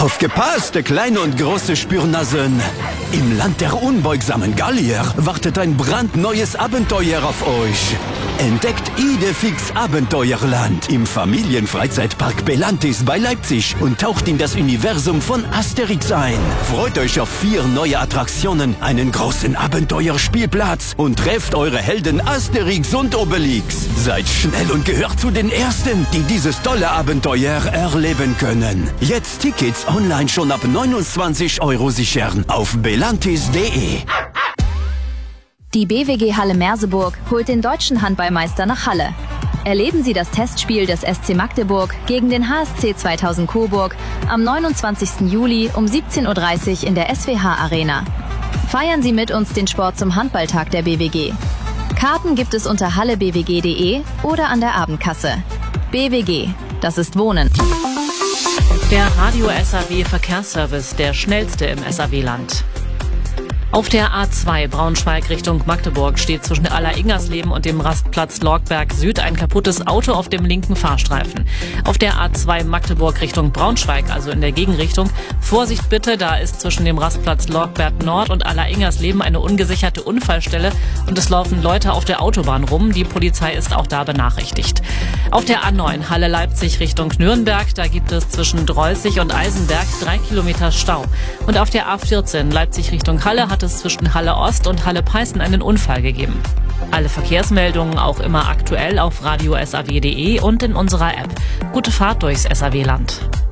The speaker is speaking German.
Aufgepasst, kleine und große Spürnasen! Im Land der unbeugsamen Gallier wartet ein brandneues Abenteuer auf euch. Entdeckt Idefix Abenteuerland im Familienfreizeitpark Belantis bei Leipzig und taucht in das Universum von Asterix ein. Freut euch auf 4 neue Attraktionen, einen großen Abenteuerspielplatz und trefft eure Helden Asterix und Obelix. Seid schnell und gehört zu den Ersten, die dieses tolle Abenteuer erleben können. Jetzt Tickets online schon ab 29 € sichern auf belantis.de. Die BWG Halle Merseburg holt den deutschen Handballmeister nach Halle. Erleben Sie das Testspiel des SC Magdeburg gegen den HSC 2000 Coburg am 29. Juli um 17:30 Uhr in der SWH Arena. Feiern Sie mit uns den Sport zum Handballtag der BWG. Karten gibt es unter hallebwg.de oder an der Abendkasse. BWG, das ist Wohnen. Der Radio SAW Verkehrsservice, der schnellste im SAW-Land. Auf der A2 Braunschweig Richtung Magdeburg steht zwischen Aller-Ingersleben und dem Rastplatz Lorgberg Süd ein kaputtes Auto auf dem linken Fahrstreifen. Auf der A2 Magdeburg Richtung Braunschweig, also in der Gegenrichtung, Vorsicht bitte, da ist zwischen dem Rastplatz Lorgberg Nord und Aller-Ingersleben eine ungesicherte Unfallstelle und es laufen Leute auf der Autobahn rum. Die Polizei ist auch da benachrichtigt. Auf der A9 Halle-Leipzig Richtung Nürnberg, da gibt es zwischen Drolzig und Eisenberg 3 Kilometer Stau. Und auf der A14 Leipzig Richtung Halle hat es zwischen Halle Ost und Halle Peißen einen Unfall gegeben. Alle Verkehrsmeldungen auch immer aktuell auf radio-saw.de und in unserer App. Gute Fahrt durchs SAW-Land.